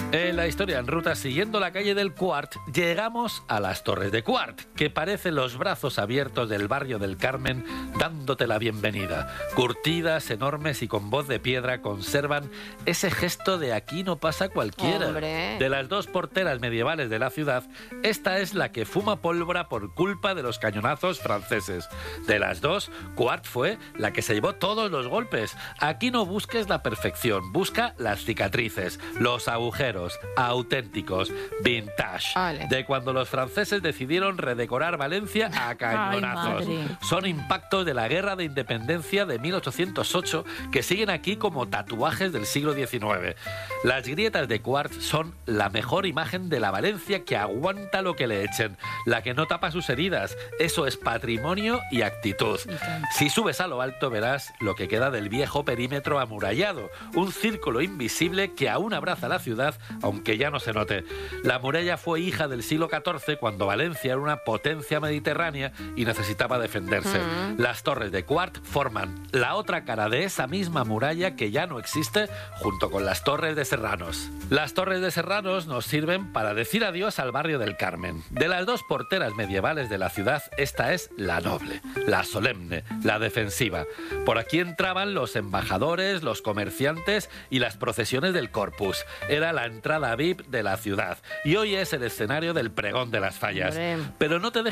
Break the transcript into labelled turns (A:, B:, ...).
A: En la historia en ruta, siguiendo la calle del Quart, llegamos a las Torres de Quart, que parecen los brazos abiertos del barrio del Carmen dándote la bienvenida. Curtidas, enormes y con voz de piedra, conservan ese gesto de aquí no pasa cualquiera.
B: ¡Hombre!
A: De las dos porteras medievales de la ciudad, esta es la que fuma pólvora por culpa de los cañonazos franceses. De las dos, Quart fue la que se llevó todos los golpes. Aquí no busques la perfección, busca las cicatrices, los agujeros auténticos, vintage,
B: Vale.
A: de cuando los franceses decidieron redecorar Valencia a cañonazos.
C: madre.
A: Son impactos de la Guerra de Independencia de 1808 que siguen aquí como tatuajes del siglo XIX. Las grietas de Quart son la mejor imagen de la Valencia que aguanta lo que le echen, la que no tapa sus heridas. Eso es patrimonio y actitud. Si subes a lo alto verás lo que queda del viejo perímetro amurallado, un círculo invisible que aún abraza la ciudad, aunque ya no se note. La muralla fue hija del siglo XIV, cuando Valencia era una potencia mediterránea y necesitaba defenderse. Las Torres de Quart forman la otra cara de esa misma muralla que ya no existe, junto con las Torres de Serranos. Las Torres de Serranos nos sirven para decir adiós al barrio del Carmen. De las dos porteras medievales de la ciudad, esta es la noble, la solemne, la defensiva. Por aquí entraban los embajadores, los comerciantes y las procesiones del Corpus. Era la entrada VIP de la ciudad y hoy es el escenario del pregón de las fallas.
B: Hombre.
A: Pero no te